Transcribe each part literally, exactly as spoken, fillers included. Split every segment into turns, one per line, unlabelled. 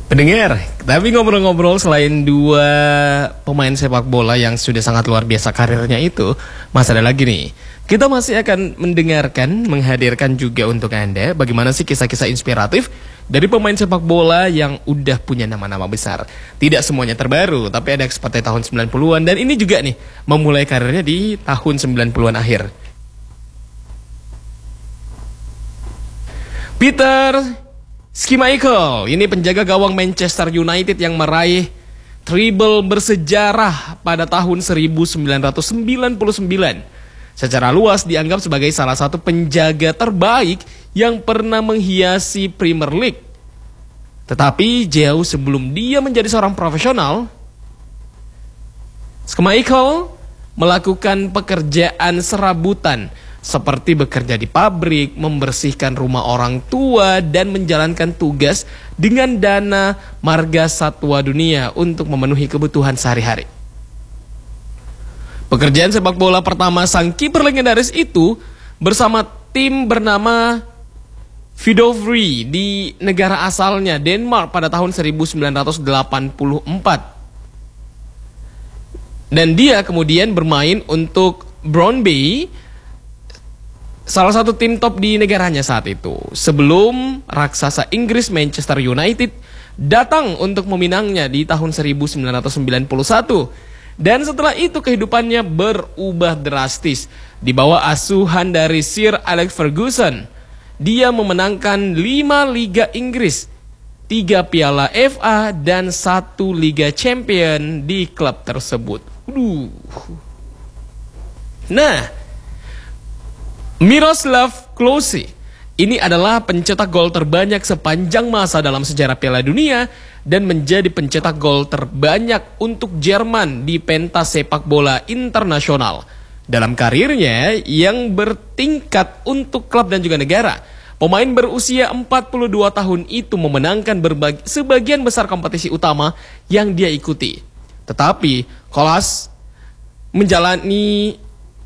Pendengar, tapi ngobrol-ngobrol selain dua pemain sepak bola yang sudah sangat luar biasa karirnya itu, masih ada lagi nih. Kita masih akan mendengarkan, menghadirkan juga untuk Anda bagaimana sih kisah-kisah inspiratif dari pemain sepak bola yang udah punya nama-nama besar. Tidak semuanya terbaru, tapi ada seperti tahun sembilan puluhan dan ini juga nih memulai karirnya di tahun sembilan puluhan akhir. Peter Schmeichel, ini penjaga gawang Manchester United yang meraih treble bersejarah pada tahun seribu sembilan ratus sembilan puluh sembilan. Secara luas dianggap sebagai salah satu penjaga terbaik yang pernah menghiasi Premier League. Tetapi jauh sebelum dia menjadi seorang profesional, Schmeichel melakukan pekerjaan serabutan seperti bekerja di pabrik, membersihkan rumah orang tua, dan menjalankan tugas dengan dana marga satwa dunia untuk memenuhi kebutuhan sehari-hari. Pekerjaan sepak bola pertama sang kiper legendaris itu bersama tim bernama Vidovre di negara asalnya Denmark pada tahun seribu sembilan ratus delapan puluh empat. Dan dia kemudian bermain untuk Brøndby, salah satu tim top di negaranya saat itu, sebelum raksasa Inggris Manchester United datang untuk meminangnya di tahun seribu sembilan ratus sembilan puluh satu. Dan setelah itu kehidupannya berubah drastis. Di bawah asuhan dari Sir Alex Ferguson, dia memenangkan lima Liga Inggris, tiga Piala F A, dan satu Liga Champion di klub tersebut. Aduh. Nah, Miroslav Klose ini adalah pencetak gol terbanyak sepanjang masa dalam sejarah Piala Dunia dan menjadi pencetak gol terbanyak untuk Jerman di pentas sepak bola internasional. Dalam karirnya yang bertingkat untuk klub dan juga negara, pemain berusia empat puluh dua tahun itu memenangkan berbagi, sebagian besar kompetisi utama yang dia ikuti. Tetapi Klose menjalani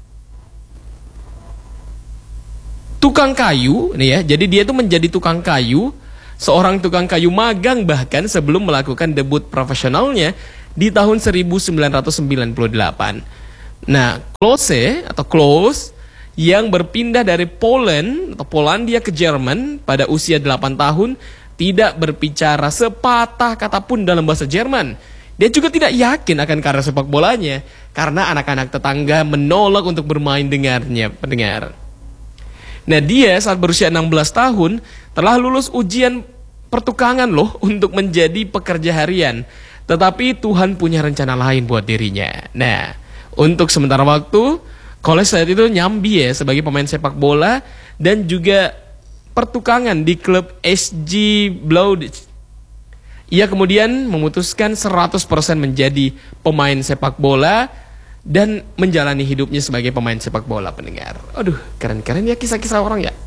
tukang kayu nih ya, jadi dia tuh menjadi tukang kayu, seorang tukang kayu magang bahkan sebelum melakukan debut profesionalnya di tahun seribu sembilan ratus sembilan puluh delapan. Nah, Klose atau Klose yang berpindah dari Poland atau Polandia ke Jerman pada usia delapan tahun tidak berbicara sepatah kata pun dalam bahasa Jerman. Dia juga tidak yakin akan karir sepak bolanya karena anak-anak tetangga menolak untuk bermain dengannya, pendengar. Nah, dia saat berusia enam belas tahun telah lulus ujian pertukangan loh untuk menjadi pekerja harian. Tetapi Tuhan punya rencana lain buat dirinya. Nah, untuk sementara waktu, Klose saat itu nyambi ya sebagai pemain sepak bola dan juga pertukangan di klub S G Blauwdijk. Ia kemudian memutuskan seratus persen menjadi pemain sepak bola dan menjalani hidupnya sebagai pemain sepak bola, pendengar. Aduh, keren-keren ya kisah-kisah orang ya.